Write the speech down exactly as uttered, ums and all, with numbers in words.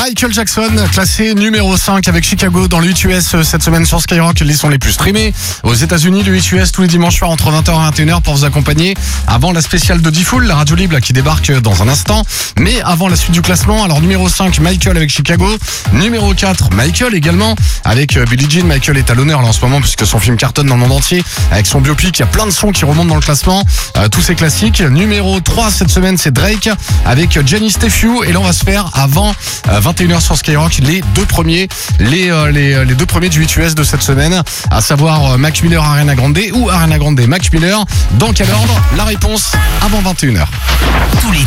Michael Jackson, classé numéro cinq avec Chicago dans le huit U S cette semaine sur Skyrock, les sons les plus streamés. Aux États-Unis, le huit U S tous les dimanches soirs entre vingt heures et vingt et une heures pour vous accompagner avant la spéciale de D-Fool, la radio libre qui débarque dans un instant. Mais avant la suite du classement, alors numéro cinq, Michael avec Chicago. Numéro quatre, Michael également avec Billie Jean. Michael est à l'honneur là en ce moment puisque son film cartonne dans le monde entier avec son biopic. Il y a plein de sons qui remontent dans le classement, euh, tous ces classiques. Numéro trois cette semaine, c'est Drake avec Jenny Steffiu. Et là on va se faire avant euh, vingt et une heures sur Skyrock les deux premiers, les, euh, les, les deux premiers du huit U S de cette semaine, à savoir euh, Mac Miller, Ariana Grande ou Ariana Grande, Mac Miller. Dans quel ordre? La réponse avant vingt et une heures. Tous les